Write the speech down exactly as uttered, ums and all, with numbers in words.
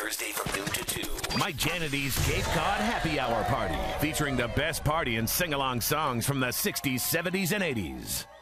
Thursday from noon to two. Mike Jannety's Cape Cod Happy Hour Party, featuring the best party and sing-along songs from the sixties, seventies, and eighties.